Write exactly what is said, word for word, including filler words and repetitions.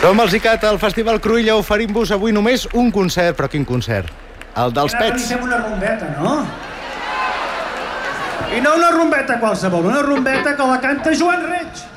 Som els ICAT al Festival Cruïlla, oferim-vos avui només un concert, però quin concert? El dels Pets. Fem una rumbeta, no? I no una rumbeta qualsevol, una rumbeta que la canta Joan Reig.